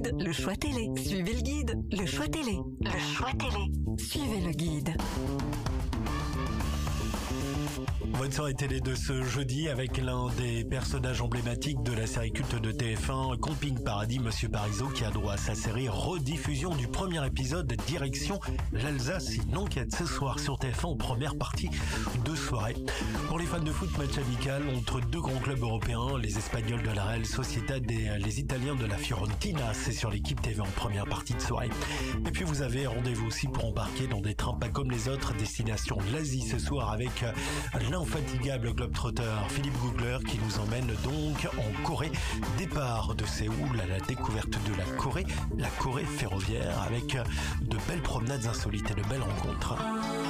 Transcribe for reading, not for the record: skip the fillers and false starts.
guide, le choix télé. Suivez le guide, le choix télé. Le choix télé. Suivez le guide. Votre soirée télé de ce jeudi avec l'un des personnages emblématiques de la série culte de TF1, Camping Paradis, Monsieur Parizeau, qui a droit à sa série rediffusion du premier épisode direction l'Alsace. Une enquête ce soir sur TF1 en première partie de soirée. Pour les fans de foot, match amical entre deux grands clubs européens, les Espagnols de la Real Sociedad et les Italiens de la Fiorentina. C'est sur l'équipe TV en première partie de soirée. Et puis vous avez rendez-vous aussi pour embarquer dans des trains pas comme les autres, destination l'Asie ce soir avec l'infatigable globetrotter Philippe Googler qui nous emmène donc en Corée. Départ de Séoul à la découverte de la Corée ferroviaire avec de belles promenades insolites et de belles rencontres.